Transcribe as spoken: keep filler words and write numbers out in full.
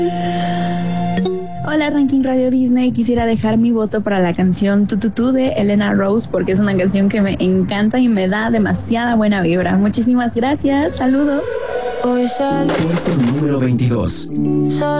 Hola, Ranking Radio Disney. Quisiera dejar mi voto para la canción Tu Tu Tu de Elena Rose porque es una canción que me encanta y me da demasiada buena vibra. Muchísimas gracias. Saludos. Puesto número veintidós.